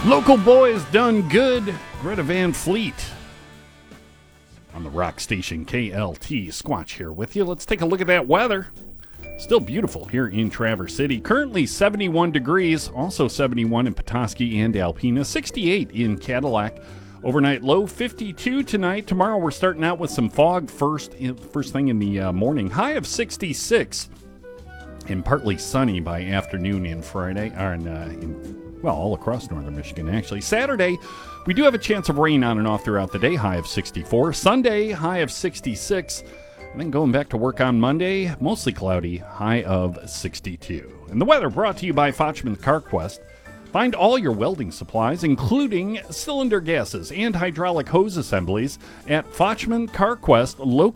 Local boys done good. Greta Van Fleet on the rock station KLT. Squatch here with you. Let's take a look at that weather. Still beautiful here in Traverse City. Currently 71 degrees, also 71 in Petoskey and Alpena, 68 in Cadillac. Overnight low 52 tonight. Tomorrow we're starting out with some fog first thing in the morning. High of 66 and partly sunny by afternoon in Friday, all across northern Michigan actually. Saturday, we do have a chance of rain on and off throughout the day, high of 64. Sunday, high of 66. And then going back to work on Monday, mostly cloudy, high of 62. And the weather brought to you by Fochman CarQuest. Find all your welding supplies, including cylinder gases and hydraulic hose assemblies, at Fochman CarQuest, located